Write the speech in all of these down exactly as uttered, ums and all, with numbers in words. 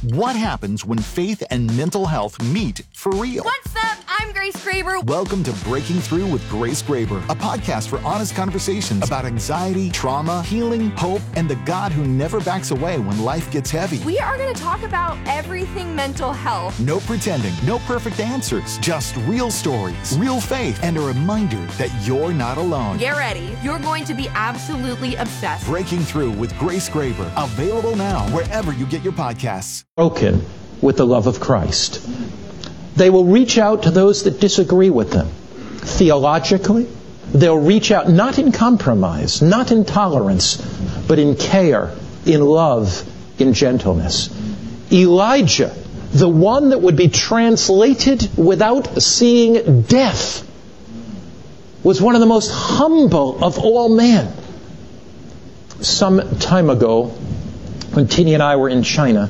What happens when faith and mental health meet for real? What's up? I'm Grace Graber. Welcome to Breaking Through with Grace Graber, a podcast for honest conversations about anxiety, trauma, healing, hope, and the God who never backs away when life gets heavy. We are going to talk about everything mental health. No pretending, no perfect answers, just real stories, real faith, and a reminder that you're not alone. Get ready. You're going to be absolutely obsessed. Breaking Through with Grace Graber, available now wherever you get your podcasts. Broken with the love of Christ. They will reach out to those that disagree with them. Theologically, they'll reach out not in compromise, not in tolerance, but in care, in love, in gentleness. Elijah, the one that would be translated without seeing death, was one of the most humble of all men. Some time ago, when Tini and I were in China,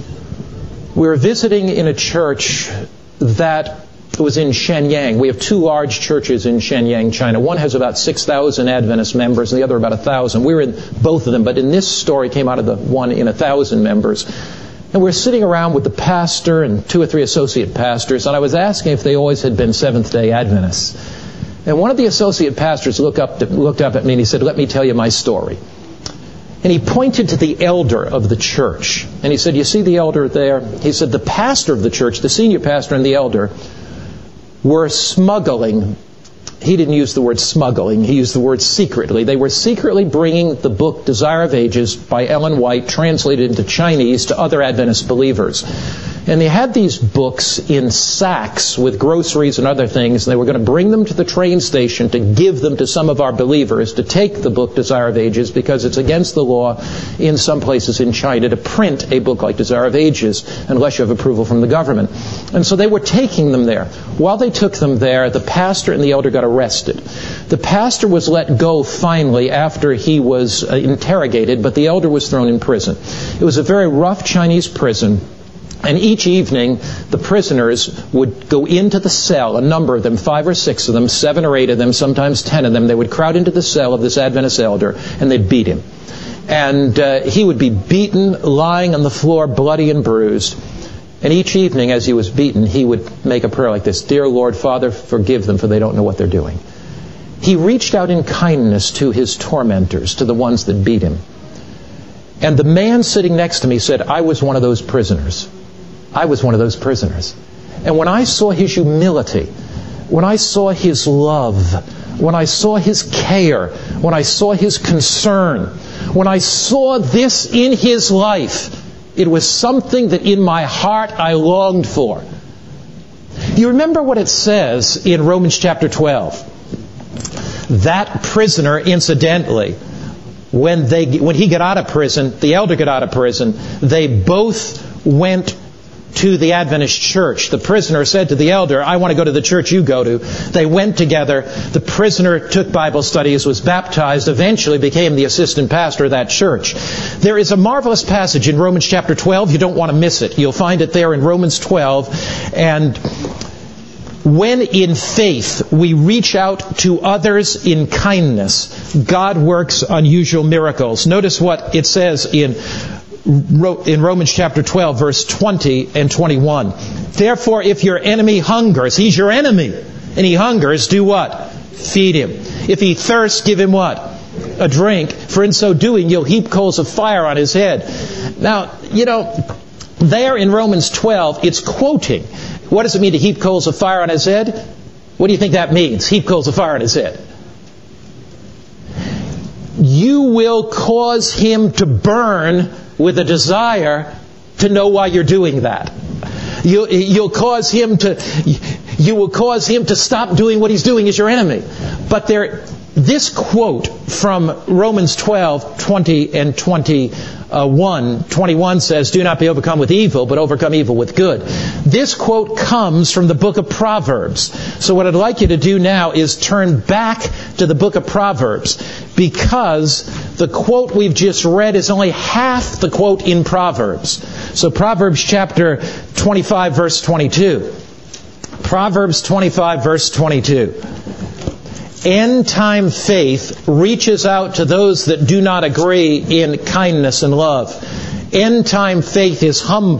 we were visiting in a church that was in Shenyang. We have two large churches in Shenyang, China. One has about six thousand Adventist members and the other about one thousand. We were in both of them, but in this story came out of the one in one thousand members. And we were sitting around with the pastor and two or three associate pastors, and I was asking if they always had been Seventh-day Adventists. And one of the associate pastors looked up, to, looked up at me and he said, "Let me tell you my story." And he pointed to the elder of the church. And he said, "You see the elder there?" He said, "The pastor of the church, the senior pastor and the elder, were smuggling." He didn't use the word smuggling. He used the word secretly. They were secretly bringing the book Desire of Ages by Ellen White, translated into Chinese, to other Adventist believers. And they had these books in sacks with groceries and other things. And they were going to bring them to the train station to give them to some of our believers to take the book Desire of Ages, because it's against the law in some places in China to print a book like Desire of Ages unless you have approval from the government. And so they were taking them there. While they took them there, the pastor and the elder got arrested. The pastor was let go finally after he was uh, interrogated, but the elder was thrown in prison. It was a very rough Chinese prison. And each evening, the prisoners would go into the cell, a number of them, five or six of them, seven or eight of them, sometimes ten of them. They would crowd into the cell of this Adventist elder, and they'd beat him. And uh, he would be beaten, lying on the floor, bloody and bruised. And each evening, as he was beaten, he would make a prayer like this: "Dear Lord, Father, forgive them, for they don't know what they're doing." He reached out in kindness to his tormentors, to the ones that beat him. And the man sitting next to me said, "I was one of those prisoners. I was one of those prisoners. And when I saw his humility, when I saw his love, when I saw his care, when I saw his concern, when I saw this in his life, it was something that in my heart I longed for." You remember what it says in Romans chapter twelve? That prisoner, incidentally, when they when he got out of prison, the elder got out of prison, they both went to the Adventist church. The prisoner said to the elder, "I want to go to the church you go to." They went together. The prisoner took Bible studies, was baptized, eventually became the assistant pastor of that church. There is a marvelous passage in Romans chapter twelve. You don't want to miss it. You'll find it there in Romans twelve. And when in faith we reach out to others in kindness, God works unusual miracles. Notice what it says in in Romans chapter twelve, verse twenty and twenty-one. "Therefore, if your enemy hungers," he's your enemy, "and he hungers, do what? Feed him. If he thirsts, give him what? A drink. For in so doing, you'll heap coals of fire on his head." Now, you know, there in Romans twelve, it's quoting. What does it mean to heap coals of fire on his head? What do you think that means, heap coals of fire on his head? You will cause him to burn with a desire to know why you're doing that. You, you'll cause him to, you will cause him to stop doing what he's doing as your enemy. But there, this quote from Romans twelve, twenty and twenty-one, twenty-one says, "Do not be overcome with evil, but overcome evil with good." This quote comes from the book of Proverbs. So what I'd like you to do now is turn back to the book of Proverbs, because the quote we've just read is only half the quote in Proverbs. So Proverbs chapter twenty-five, verse twenty-two. Proverbs twenty-five, verse twenty-two. End-time faith reaches out to those that do not agree in kindness and love. End-time faith is humble.